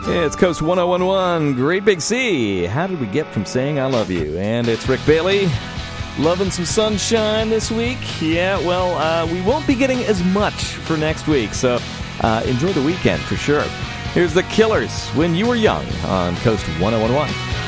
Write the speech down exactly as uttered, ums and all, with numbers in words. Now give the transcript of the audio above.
It's Coast one oh one one, Great Big C. How did we get from saying I love you? And it's Rick Bailey. Loving some sunshine this week. Yeah, well, uh, we won't be getting as much for next week, so uh, enjoy the weekend for sure. Here's the Killers, When You Were Young, on Coast one oh one one.